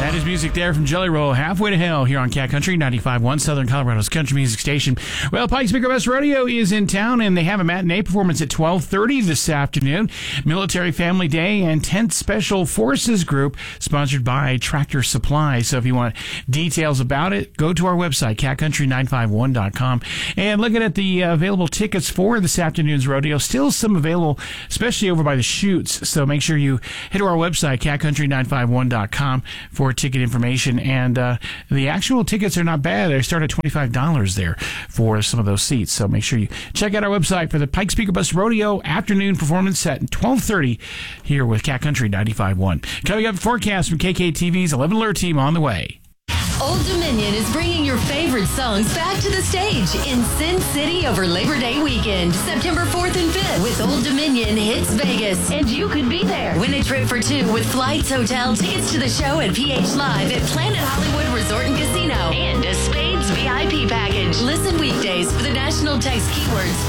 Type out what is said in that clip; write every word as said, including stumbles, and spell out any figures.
That is music there from Jelly Roll, Halfway to Hell, here on Cat Country ninety-five point one, Southern Colorado's country music station. Well, Pikes Peak Best Rodeo is in town, and they have a matinee performance at twelve thirty this afternoon. Military Family Day and tenth Special Forces Group, sponsored by Tractor Supply. So if you want details about it, go to our website, cat country nine five one dot com. And looking at the uh, available tickets for this afternoon's rodeo, still some available, especially over by the chutes. So make sure you head to our website, cat country nine five one dot com, for ticket information. And uh, the actual tickets are not bad. They start at twenty-five dollars there for some of those seats. So make sure you check out our website for the Pikes Peak Bus Rodeo afternoon performance at twelve thirty here with Cat Country ninety-five point one. Coming up, forecast from K K T V's eleven Alert team on the way. Old Dominion is bringing your favorite songs back to the stage in Sin City over Labor Day weekend, September fourth and fifth, with Old Dominion Hits Vegas. And you could be there. Win a trip for two with flights, hotel, tickets to the show, and P H Live at Planet Hollywood Resort and Casino, and a Spades V I P package. Listen weekdays for the national text keywords